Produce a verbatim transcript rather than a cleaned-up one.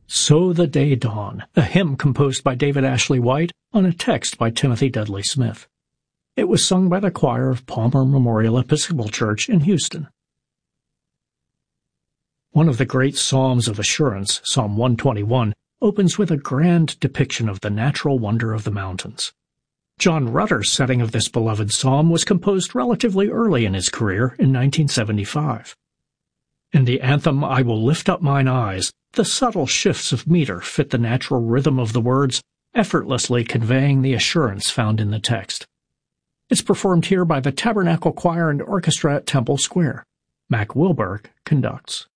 So the Day Dawn, a hymn composed by David Ashley White on a text by Timothy Dudley Smith. It was sung by the choir of Palmer Memorial Episcopal Church in Houston. One of the great psalms of assurance, Psalm one twenty-one, opens with a grand depiction of the natural wonder of the mountains. John Rutter's setting of this beloved psalm was composed relatively early in his career in nineteen seventy-five. In the anthem, I Will Lift Up Mine Eyes, the subtle shifts of meter fit the natural rhythm of the words, effortlessly conveying the assurance found in the text. It's performed here by the Tabernacle Choir and Orchestra at Temple Square. Mac Wilberg conducts.